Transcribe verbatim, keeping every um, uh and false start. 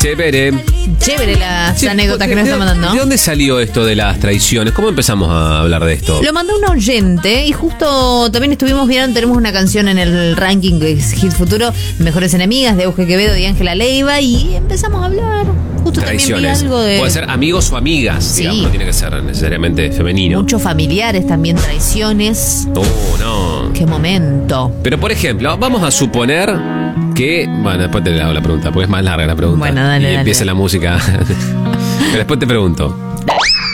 Chévere. Chévere las Sí, anécdotas que ¿de- nos está mandando. ¿De dónde salió esto de las traiciones? ¿Cómo empezamos a hablar de esto? Lo mandó un oyente y justo también estuvimos viendo, tenemos una canción en el ranking de Hit Futuro, Mejores Enemigas, de Euge Quevedo y Ángela Leiva, y empezamos a hablar. Justo también vi Traiciones. algo de... Puede ser amigos o amigas, Sí. digamos, no tiene que ser necesariamente femenino. Muchos familiares también, traiciones. Oh, no. Qué momento. Pero por ejemplo, vamos a suponer que... Bueno, después te hago la pregunta, porque es más larga la pregunta. Bueno, dale, Y dale. empieza la música. Pero después te pregunto.